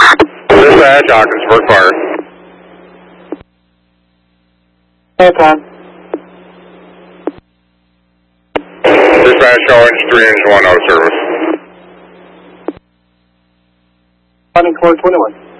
Dispatch, Ogdensburg Fire. Aircon. Dispatch, Orange 3 Engine 1 out of service. Running 421.